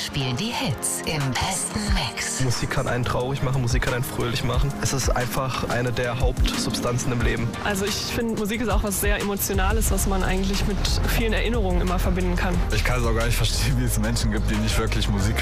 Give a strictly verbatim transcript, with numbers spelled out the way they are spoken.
spielen die Hits im besten Mix. Musik kann einen traurig machen, Musik kann einen fröhlich machen. Es ist einfach eine der Hauptsubstanzen im Leben. Also ich finde, Musik ist auch was sehr Emotionales, was man eigentlich mit vielen Erinnerungen immer verbinden kann. Ich kann es auch gar nicht verstehen, wie es Menschen gibt, die nicht wirklich Musik